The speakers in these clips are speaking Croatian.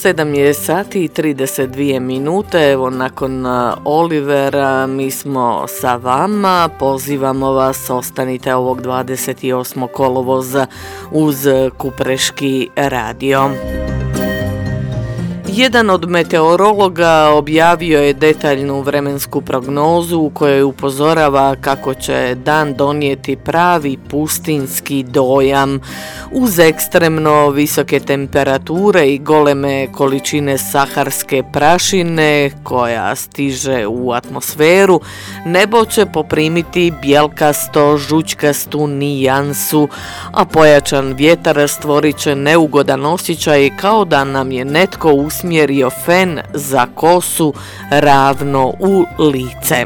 7 je sati i 32 minute, evo nakon Olivera mi smo sa vama, pozivamo vas, ostanite ovog 28. kolovoza uz Kupreški radio. Jedan od meteorologa objavio je detaljnu vremensku prognozu u kojoj upozorava kako će dan donijeti pravi pustinjski dojam uz ekstremno visoke temperature i goleme količine saharske prašine koja stiže u atmosferu. Nebo će poprimiti bjelkasto žućkastu nijansu, a pojačan vjetar stvorit će neugodan osjećaj kao da nam je netko usmjerio fen za kosu ravno u lice.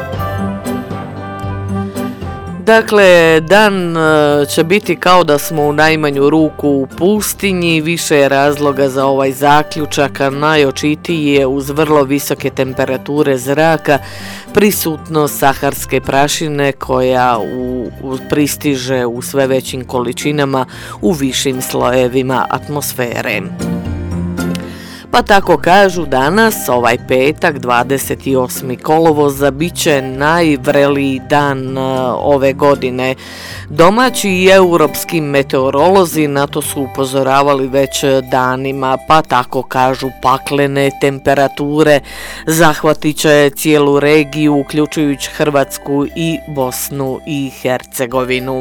Dakle, dan će biti kao da smo u najmanju ruku u pustinji, više je razloga za ovaj zaključak, a najočitiji je uz vrlo visoke temperature zraka prisutnost saharske prašine koja pristiže u sve većim količinama u višim slojevima atmosfere. Pa tako kažu danas, ovaj petak, 28. kolovoza, bit će najvreliji dan ove godine. Domaći i europski meteorolozi na to su upozoravali već danima, pa tako kažu paklene temperature zahvatit će cijelu regiju, uključujući Hrvatsku i Bosnu i Hercegovinu.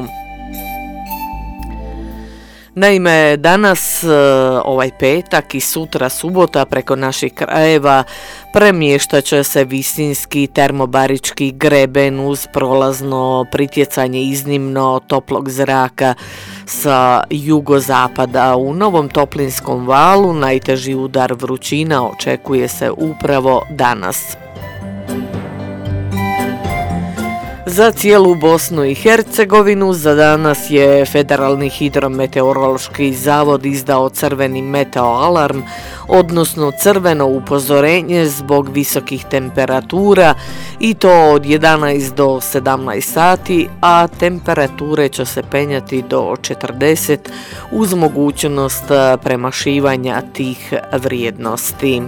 Naime, danas, ovaj petak i sutra subota preko naših krajeva premještat će se visinski termobarički greben uz prolazno pritjecanje iznimno toplog zraka sa jugozapada. U Novom Toplinskom valu najteži udar vrućina očekuje se upravo danas. Za cijelu Bosnu i Hercegovinu za danas je Federalni hidrometeorološki zavod izdao crveni meteoalarm, odnosno crveno upozorenje zbog visokih temperatura i to od 11 do 17 sati, a temperature će se penjati do 40 uz mogućnost premašivanja tih vrijednosti.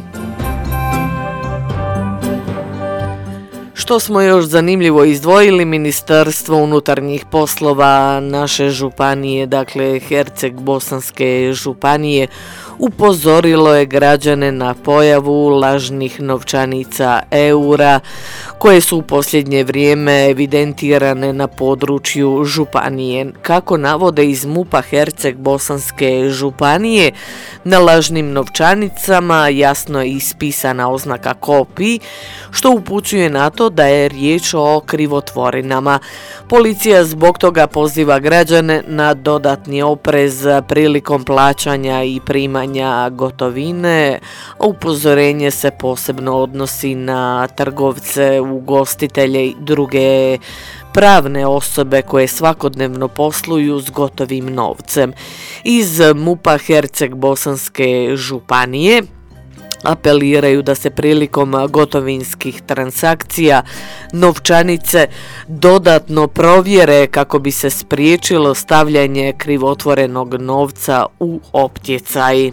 Što smo još zanimljivo izdvojili, Ministarstvo unutarnjih poslova naše županije, dakle Herceg-Bosanske županije, upozorilo je građane na pojavu lažnih novčanica eura koje su u posljednje vrijeme evidentirane na području županije. Kako navode iz MUP-a Herceg-Bosanske županije, na lažnim novčanicama jasno je ispisana oznaka kopij, što upućuje na to da je riječ o krivotvorinama. Policija zbog toga poziva građane na dodatni oprez prilikom plaćanja i primanja gotovine, a upozorenje se posebno odnosi na trgovce, ugostitelje i druge pravne osobe koje svakodnevno posluju s gotovim novcem. Iz MUP-a Herceg-Bosanske županije apeliraju da se prilikom gotovinskih transakcija novčanice dodatno provjere kako bi se spriječilo stavljanje krivotvorenog novca u optjecaj.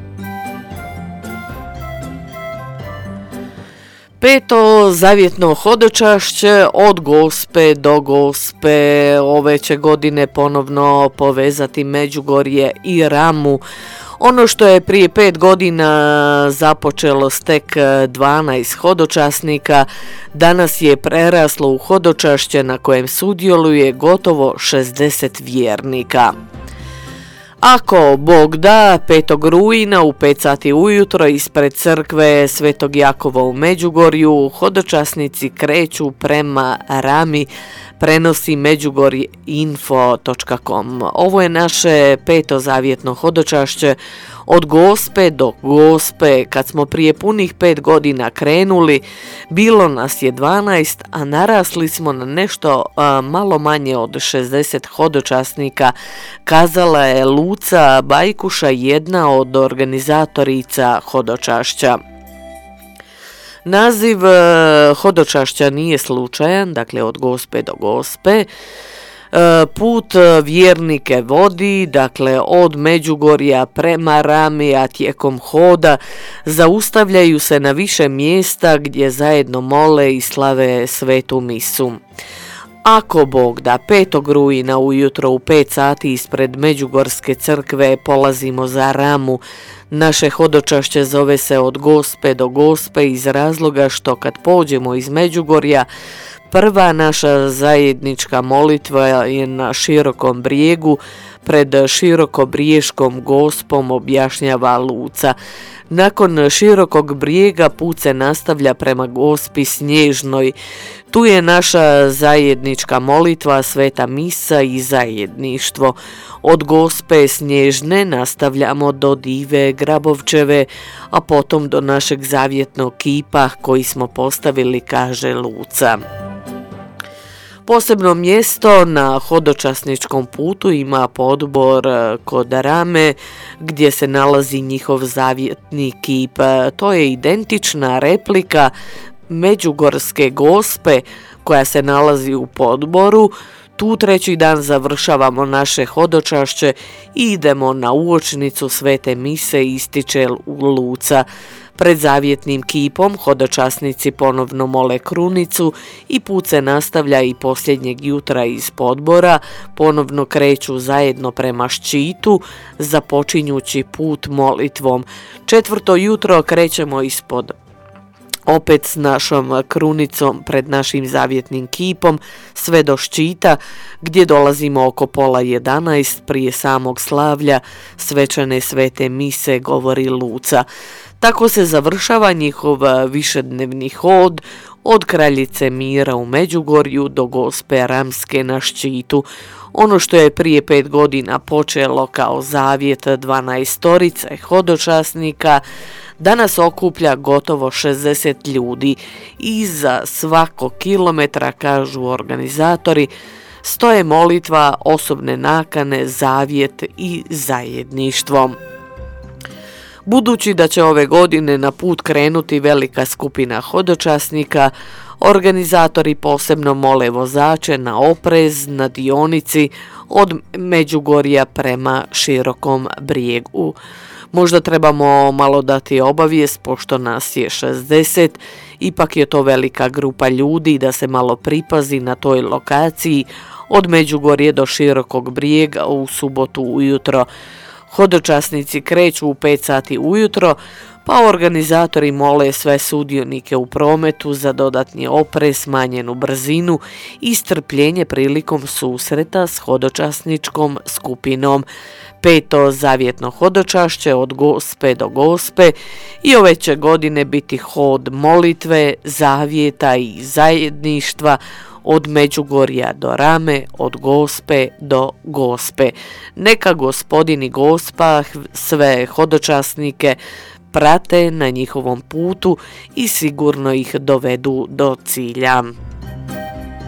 Peto zavjetno hodočašće od Gospe do Gospe ove će godine ponovno povezati Međugorje i Ramu. Ono što je prije 5 godina započelo s tek 12 hodočasnika, danas je preraslo u hodočašće na kojem sudjeluje gotovo 60 vjernika. Ako Bog da, 5. rujna u 5 sati ujutro ispred crkve Svetog Jakova u Međugorju hodočasnici kreću prema Rami, prenosi međugorjeinfo.com. Ovo je naše 5. zavjetno hodočašće od Gospe do Gospe. Kad smo prije punih 5 godina krenuli, bilo nas je 12, a narasli smo na nešto malo manje od 60 hodočasnika, kazala je Luca Bajkuša, jedna od organizatorica hodočašća. Naziv hodočašća nije slučajan, dakle od Gospe do Gospe. Put vjernike vodi, dakle od Međugorja prema Rami, a tijekom hoda zaustavljaju se na više mjesta gdje zajedno mole i slave svetu misu. Ako Bog da, 5. rujna ujutro u 5 sati ispred Međugorske crkve polazimo za Ramu. Naše hodočašće zove se Od Gospe do Gospe iz razloga što kad pođemo iz Međugorja, prva naša zajednička molitva je na Širokom brijegu pred Širokobriješkom Gospom, objašnjava Luca. Nakon Širokog brijega put se nastavlja prema Gospi Snježnoj. Tu je naša zajednička molitva, sveta misa i zajedništvo. Od Gospe Snježne nastavljamo do Dive Grabovčeve, a potom do našeg zavjetnog kipa koji smo postavili, kaže Luca. Posebno mjesto na hodočasničkom putu ima podbor kod Rame gdje se nalazi njihov zavjetni kip. To je identična replika Međugorske Gospe koja se nalazi u podboru. Tu treći dan završavamo naše hodočašće i idemo na uočnicu svete mise, ističe Luca. Pred zavjetnim kipom hodočasnici ponovno mole krunicu i put se nastavlja i posljednjeg jutra iz podbora, ponovno kreću zajedno prema ščitu, započinjući put molitvom. 4. jutro krećemo ispod opet s našom krunicom pred našim zavjetnim kipom sve do ščita gdje dolazimo oko 10:30 prije samog slavlja svečane svete mise, govori Luca. Tako se završava njihov višednevni hod od Kraljice Mira u Međugorju do Gospe Ramske na ščitu. Ono što je prije 5 godina počelo kao zavjet 12 hodočasnika, danas okuplja gotovo 60 ljudi i za svakog kilometra, kažu organizatori, stoje molitva, osobne nakane, zavjet i zajedništvo. Budući da će ove godine na put krenuti velika skupina hodočasnika, organizatori posebno mole vozače na oprez na dionici od Međugorja prema Širokom brijegu. Možda trebamo malo dati obavijest, pošto nas je 60, ipak je to velika grupa ljudi, da se malo pripazi na toj lokaciji od Međugorje do Širokog brijega u subotu ujutro. Hodočasnici kreću u 5 sati ujutro, pa organizatori mole sve sudionike u prometu za dodatni oprez, smanjenu brzinu i strpljenje prilikom susreta s hodočasničkom skupinom. 5. zavjetno hodočašće od Gospe do Gospe i ove će godine biti hod molitve, zavjeta i zajedništva od Međugorja do Rame, od Gospe do Gospe. Neka Gospodin i Gospa sve hodočasnike prate na njihovom putu i sigurno ih dovedu do cilja.